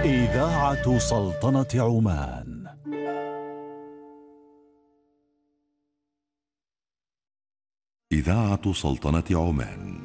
إذاعة سلطنة عمان. إذاعة سلطنة عمان.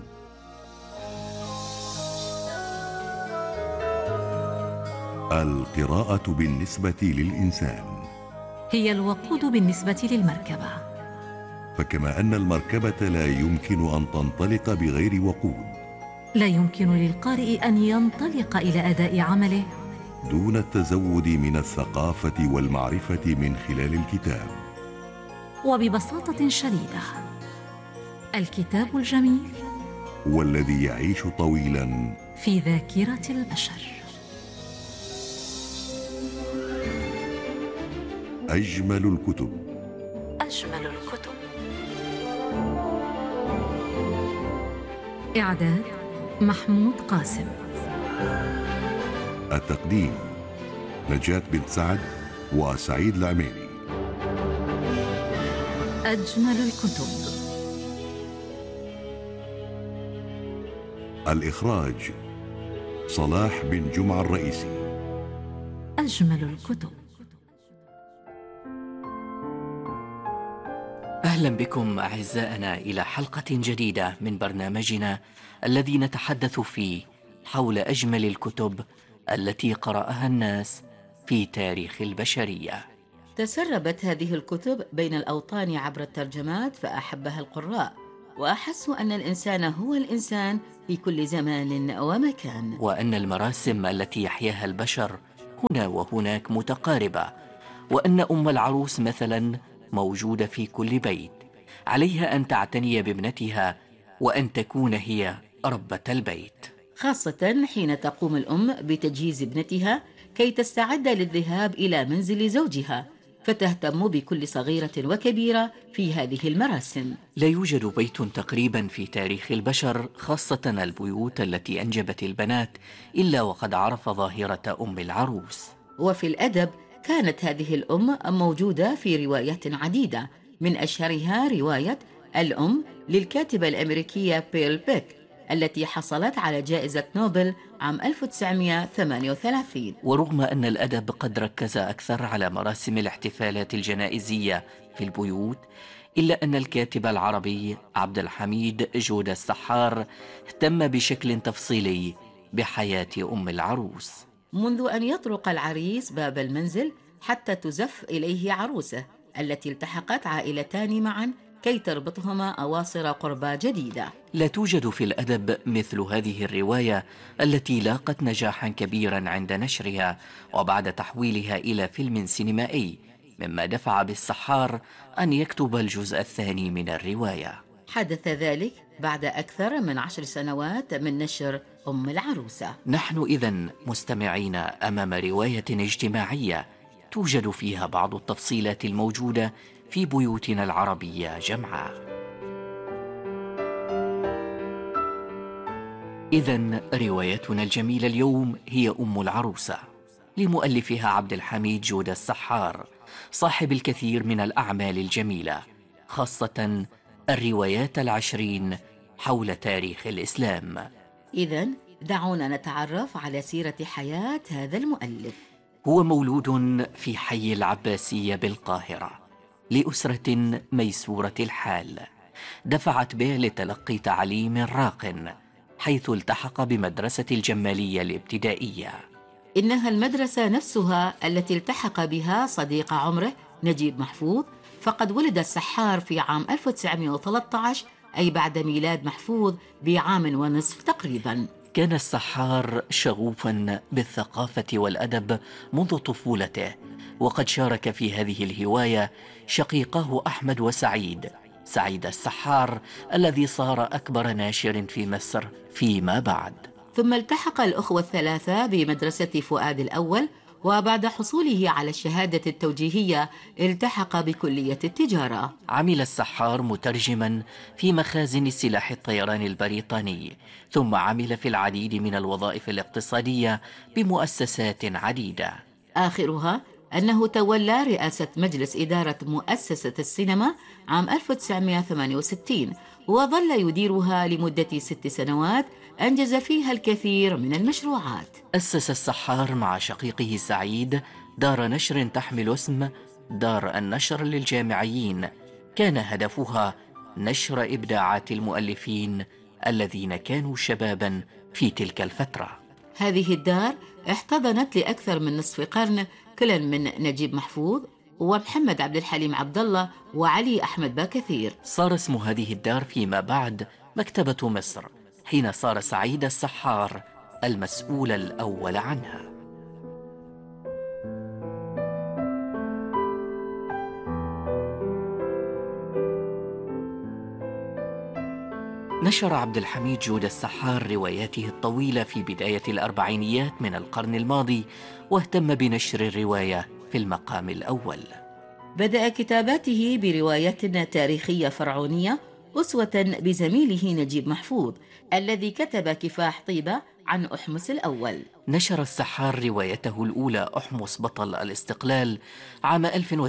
القراءة بالنسبة للإنسان هي الوقود بالنسبة للمركبة، فكما أن المركبة لا يمكن أن تنطلق بغير وقود، لا يمكن للقارئ أن ينطلق إلى أداء عمله دون التزود من الثقافة والمعرفة من خلال الكتاب. وببساطة شديدة، الكتاب الجميل والذي يعيش طويلا في ذاكرة البشر. أجمل الكتب. أجمل الكتب. إعداد محمود قاسم. التقديم نجاة بن سعد وسعيد العميري. أجمل الكتب. الإخراج صلاح بن جمعة الرئيسي. أجمل الكتب. أهلا بكم أعزائنا إلى حلقة جديدة من برنامجنا الذي نتحدث فيه حول أجمل الكتب التي قرأها الناس في تاريخ البشرية. تسربت هذه الكتب بين الأوطان عبر الترجمات فأحبها القراء، وأحسوا أن الإنسان هو الإنسان في كل زمان ومكان، وأن المراسم التي يحياها البشر هنا وهناك متقاربة، وأن أم العروس مثلا موجودة في كل بيت، عليها أن تعتني بابنتها وأن تكون هي ربة البيت، خاصة حين تقوم الأم بتجهيز ابنتها كي تستعد للذهاب إلى منزل زوجها، فتهتم بكل صغيرة وكبيرة في هذه المراسم. لا يوجد بيت تقريبا في تاريخ البشر، خاصة البيوت التي أنجبت البنات، إلا وقد عرف ظاهرة أم العروس. وفي الأدب كانت هذه الأم موجودة في روايات عديدة، من أشهرها رواية الأم للكاتبة الأمريكية بيل بيك التي حصلت على جائزة نوبل عام 1938. ورغم أن الأدب قد ركز أكثر على مراسم الاحتفالات الجنائزية في البيوت، إلا أن الكاتب العربي عبد الحميد جودة السحار اهتم بشكل تفصيلي بحياة أم العروس، منذ أن يطرق العريس باب المنزل حتى تزف إليه عروسه التي التحقت عائلتان معا كي تربطهما أواصر قربى جديدة. لا توجد في الأدب مثل هذه الرواية التي لاقت نجاحا كبيرا عند نشرها وبعد تحويلها إلى فيلم سينمائي، مما دفع بالسحار أن يكتب الجزء الثاني من الرواية. حدث ذلك بعد أكثر من 10 سنوات من نشر أم العروسة. نحن إذن مستمعين أمام رواية اجتماعية توجد فيها بعض التفصيلات الموجودة في بيوتنا العربية جمعاء. إذن روايتنا الجميلة اليوم هي أم العروسة لمؤلفها عبد الحميد جودة السحار، صاحب الكثير من الأعمال الجميلة، خاصة الروايات 20 حول تاريخ الإسلام. إذن دعونا نتعرف على سيرة حياة هذا المؤلف. هو مولود في حي العباسية بالقاهرة لأسرة ميسورة الحال، دفعت به لتلقي تعليم راق، حيث التحق بمدرسة الجمالية الابتدائية. إنها المدرسة نفسها التي التحق بها صديق عمره نجيب محفوظ، فقد ولد السحار في عام 1913، أي بعد ميلاد محفوظ بعام ونصف تقريبا. كان السحار شغوفا بالثقافة والأدب منذ طفولته، وقد شارك في هذه الهواية شقيقاه أحمد وسعيد، سعيد السحار الذي صار أكبر ناشر في مصر فيما بعد. ثم التحق الأخوة الثلاثة بمدرسة فؤاد الأول، وبعد حصوله على الشهادة التوجيهية التحق بكلية التجارة. عمل السحار مترجما في مخازن سلاح الطيران البريطاني، ثم عمل في العديد من الوظائف الاقتصادية بمؤسسات عديدة، آخرها أنه تولى رئاسة مجلس إدارة مؤسسة السينما عام 1968، وظل يديرها لمدة 6 سنوات أنجز فيها الكثير من المشروعات. أسس السحار مع شقيقه سعيد دار نشر تحمل اسم دار النشر للجامعيين، كان هدفها نشر إبداعات المؤلفين الذين كانوا شبابا في تلك الفترة. هذه الدار احتضنت لأكثر من نصف قرن كلا من نجيب محفوظ ومحمد عبد الحليم عبد الله وعلي أحمد باكثير. صار اسم هذه الدار فيما بعد مكتبة مصر، حين صار سعيد السحار المسؤول الأول عنها. نشر عبد الحميد جود السحار رواياته الطويلة في بداية الأربعينيات من القرن الماضي، واهتم بنشر الرواية في المقام الأول. بدأ كتاباته برواية تاريخية فرعونية أسوة بزميله نجيب محفوظ الذي كتب كفاح طيبة عن أحمس الأول. نشر السحار روايته الأولى أحمس بطل الاستقلال عام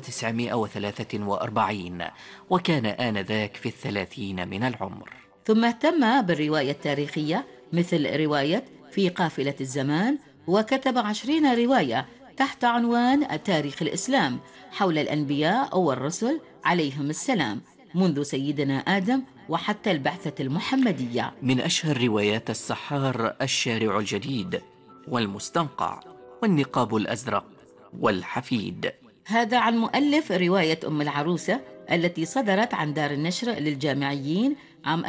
1943، وكان آنذاك في 30 من العمر. ثم اهتم بالرواية التاريخية مثل رواية في قافلة الزمان، وكتب 20 رواية تحت عنوان تاريخ الإسلام حول الأنبياء والرسل عليهم السلام منذ سيدنا آدم وحتى البعثة المحمدية. من أشهر روايات السحار الشارع الجديد والمستنقع والنقاب الأزرق والحفيد. هذا عن مؤلف رواية أم العروسة التي صدرت عن دار النشر للجامعيين عام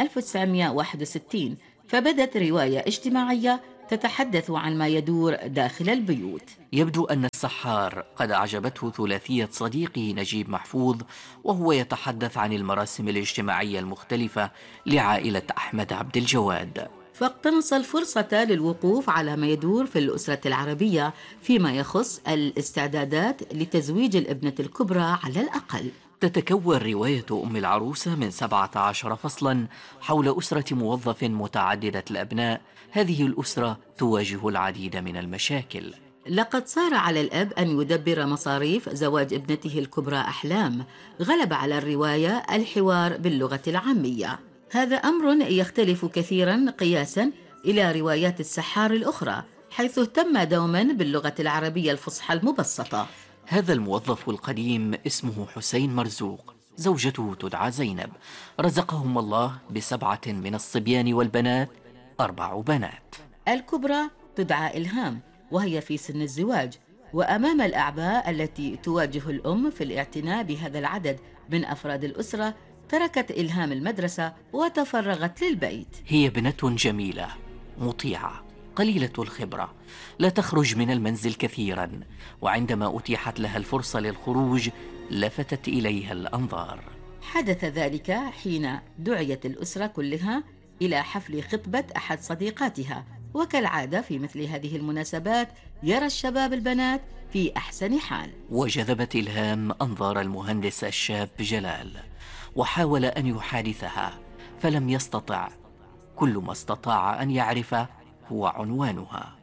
1961، فبدت رواية اجتماعية تتحدث عن ما يدور داخل البيوت. يبدو أن السحار قد أعجبته ثلاثية صديقه نجيب محفوظ وهو يتحدث عن المراسم الاجتماعية المختلفة لعائلة أحمد عبد الجواد، فاقتنص الفرصة للوقوف على ما يدور في الأسرة العربية فيما يخص الاستعدادات لتزويج الابنة الكبرى على الأقل. تتكون رواية أم العروسة من 17 فصلا حول أسرة موظف متعددة الأبناء. هذه الأسرة تواجه العديد من المشاكل. لقد صار على الأب أن يدبر مصاريف زواج ابنته الكبرى أحلام. غلب على الرواية الحوار باللغة العامية، هذا أمر يختلف كثيرا قياسا إلى روايات السحار الأخرى، حيث اهتم دوما باللغة العربية الفصحى المبسطة. هذا الموظف القديم اسمه حسين مرزوق، زوجته تدعى زينب، رزقهم الله ب7 من الصبيان والبنات، 4 بنات. الكبرى تدعى إلهام وهي في سن الزواج، وأمام الأعباء التي تواجه الأم في الاعتناء بهذا العدد من أفراد الأسرة تركت إلهام المدرسة وتفرغت للبيت. هي ابنة جميلة مطيعة قليلة الخبرة، لا تخرج من المنزل كثيرا، وعندما أتيحت لها الفرصة للخروج لفتت إليها الأنظار. حدث ذلك حين دعيت الأسرة كلها إلى حفل خطبة أحد صديقاتها، وكالعادة في مثل هذه المناسبات يرى الشباب البنات في أحسن حال. وجذبت إلهام أنظار المهندس الشاب جلال، وحاول أن يحادثها فلم يستطع. كل ما استطاع أن يعرف هو عنوانها.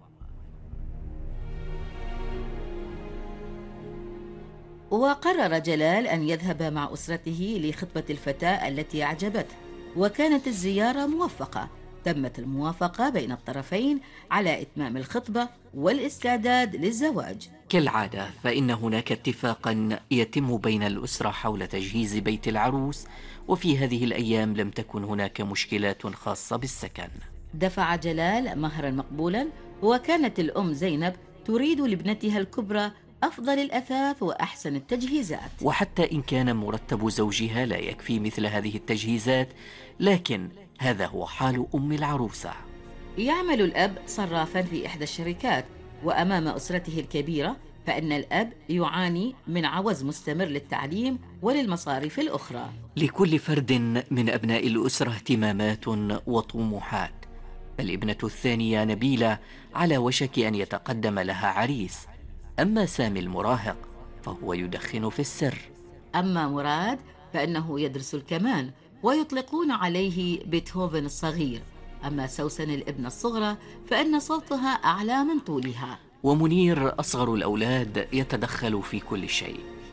وقرر جلال أن يذهب مع أسرته لخطبة الفتاة التي أعجبته، وكانت الزيارة موفقة. تمت الموافقة بين الطرفين على إتمام الخطبة والاستعداد للزواج. كالعادة فإن هناك اتفاقا يتم بين الأسرة حول تجهيز بيت العروس، وفي هذه الأيام لم تكن هناك مشكلات خاصة بالسكن. دفع جلال مهرا مقبولا، وكانت الأم زينب تريد لابنتها الكبرى أفضل الأثاث وأحسن التجهيزات. وحتى إن كان مرتب زوجها لا يكفي مثل هذه التجهيزات، لكن هذا هو حال أم العروسة. يعمل الأب صرافا في إحدى الشركات، وأمام أسرته الكبيرة فإن الأب يعاني من عوز مستمر للتعليم وللمصاريف الأخرى. لكل فرد من أبناء الأسرة اهتمامات وطموحات. الابنة الثانية نبيلة على وشك أن يتقدم لها عريس، أما سامي المراهق فهو يدخن في السر. أما مراد فإنه يدرس الكمان ويطلقون عليه بيتهوفن الصغير. أما سوسن الابنة الصغرى فإن صوتها أعلى من طولها. ومنير أصغر الأولاد يتدخل في كل شيء،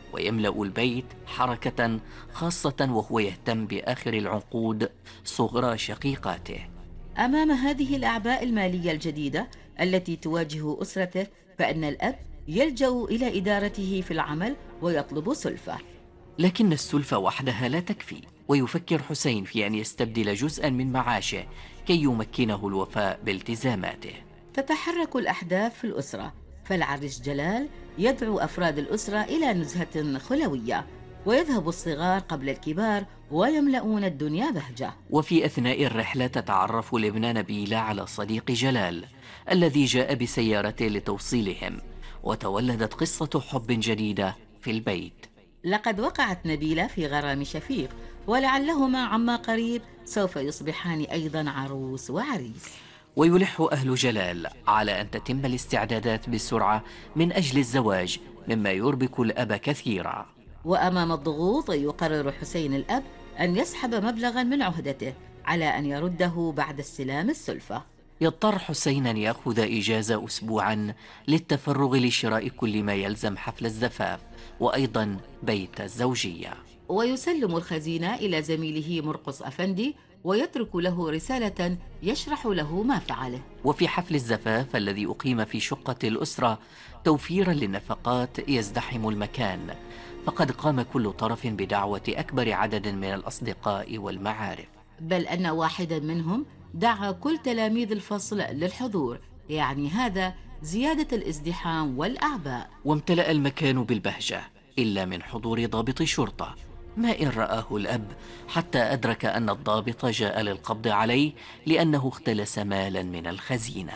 ويملأ البيت حركة خاصة وهو يهتم بآخر العنقود صغرى شقيقاته. أمام هذه الأعباء المالية الجديدة التي تواجه أسرته، فإن الأب يلجأ إلى إدارته في العمل ويطلب سلفة. لكن السلفة وحدها لا تكفي، ويفكر حسين في أن يستبدل جزءا من معاشه كي يمكنه الوفاء بالتزاماته. تتحرك الأحداث في الأسرة، فالعريس جلال يدعو أفراد الأسرة إلى نزهة خلوية، ويذهب الصغار قبل الكبار ويملؤون الدنيا بهجة. وفي أثناء الرحلة تتعرف الابنة نبيلة على صديق جلال الذي جاء بسيارته لتوصيلهم، وتولدت قصة حب جديدة في البيت. لقد وقعت نبيلة في غرام شفيق، ولعلهما عما قريب سوف يصبحان أيضا عروس وعريس. ويلح أهل جلال على أن تتم الاستعدادات بسرعة من أجل الزواج، مما يربك الأب كثيرا. وأمام الضغوط يقرر حسين الأب أن يسحب مبلغا من عهدته على أن يرده بعد استلام السلفة. يضطر حسين أن يأخذ إجازة أسبوعا للتفرغ لشراء كل ما يلزم حفل الزفاف وأيضا بيت الزوجية. ويسلم الخزينة إلى زميله مرقص أفندي، ويترك له رسالة يشرح له ما فعله. وفي حفل الزفاف الذي أقيم في شقة الأسرة توفيرا للنفقات يزدحم المكان، فقد قام كل طرف بدعوة أكبر عدد من الأصدقاء والمعارف، بل أن واحدا منهم دعا كل تلاميذ الفصل للحضور، يعني هذا زيادة الازدحام والأعباء. وامتلأ المكان بالبهجة إلا من حضور ضابط شرطة، ما إن رآه الأب حتى أدرك أن الضابط جاء للقبض عليه لأنه اختلس مالا من الخزينة.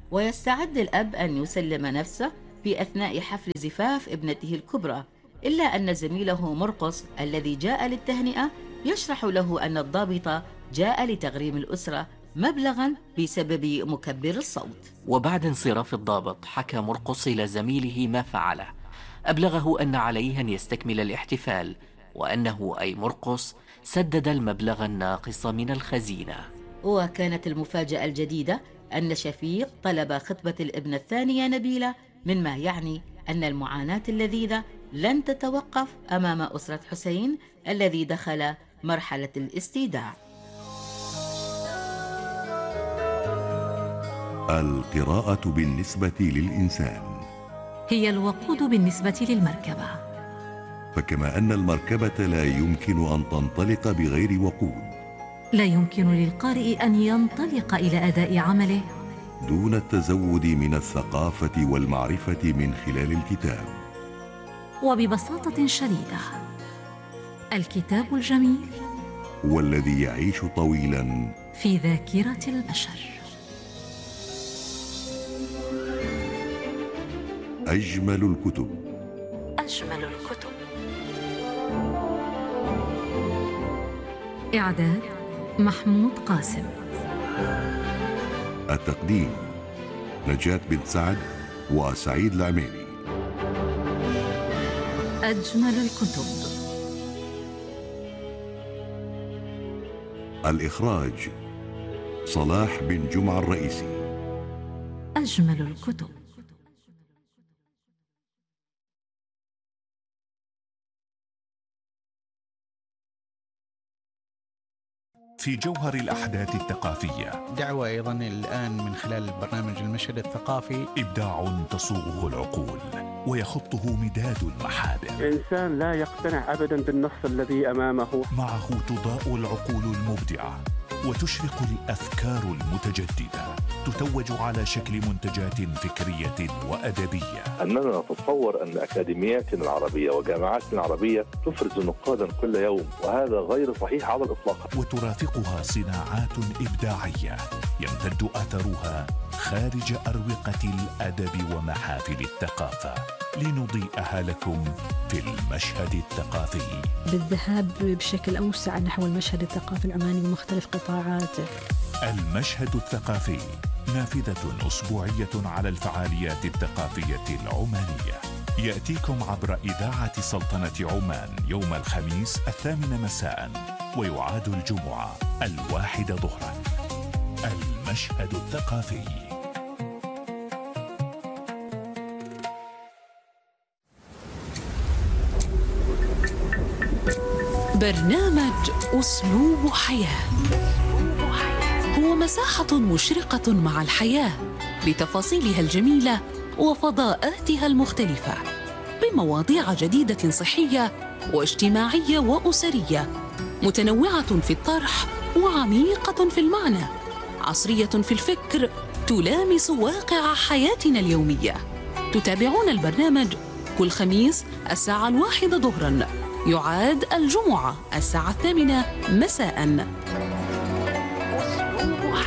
ويستعد الأب أن يسلم نفسه في أثناء حفل زفاف ابنته الكبرى، إلا أن زميله مرقص الذي جاء للتهنئة يشرح له أن الضابط جاء لتغريم الأسرة مبلغا بسبب مكبر الصوت. وبعد انصراف الضابط حكى مرقص إلى زميله ما فعله، أبلغه أن عليه أن يستكمل الاحتفال، وأنه أي مرقص سدد المبلغ الناقص من الخزينة. وكانت المفاجأة الجديدة أن شفيق طلب خطبة الابنة الثانية نبيلة، مما يعني أن المعاناة اللذيذة لن تتوقف أمام أسرة حسين الذي دخل مرحلة الاستيداع. القراءة بالنسبة للإنسان هي الوقود بالنسبة للمركبة، فكما أن المركبة لا يمكن أن تنطلق بغير وقود، لا يمكن للقارئ أن ينطلق إلى أداء عمله دون التزود من الثقافة والمعرفة من خلال الكتاب. وببساطة شديدة، الكتاب الجميل والذي يعيش طويلا في ذاكرة البشر. أجمل الكتب. أجمل الكتب. إعداد محمود قاسم. التقديم نجاة بن سعد وسعيد العميري. أجمل الكتب. الإخراج صلاح بن جمعة الرئيسي. أجمل الكتب. في جوهر الأحداث الثقافية دعوة أيضا الآن من خلال برنامج المشهد الثقافي، إبداع تصوغه العقول ويخطه مداد المحابر. إنسان لا يقتنع أبدا بالنص الذي أمامه، معه تضاء العقول المبدعة وتشرق الأفكار المتجددة، تتوج على شكل منتجات فكرية وأدبية. أننا نتصور أن أكاديمياتنا العربية وجامعاتنا العربية تفرز نقادا كل يوم، وهذا غير صحيح على الإطلاق. وترافقها صناعات إبداعية يمتد أثرها خارج أروقة الأدب ومحافل الثقافة، لنضيئها لكم في المشهد الثقافي، بالذهاب بشكل أوسع نحو المشهد الثقافي العماني بمختلف قطاعاته. المشهد الثقافي نافذة أسبوعية على الفعاليات الثقافية العمانية، يأتيكم عبر إذاعة سلطنة عمان يوم الخميس 8 مساء، ويعاد الجمعة 1 ظهرا. المشهد الثقافي. برنامج أسلوب حياة هو مساحة مشرقة مع الحياة بتفاصيلها الجميلة وفضاءاتها المختلفة، بمواضيع جديدة صحية واجتماعية وأسرية، متنوعة في الطرح وعميقة في المعنى، عصرية في الفكر، تلامس واقع حياتنا اليومية. تتابعون البرنامج كل خميس الساعة 1 ظهراً، يعاد الجمعة الساعة 8 مساءً.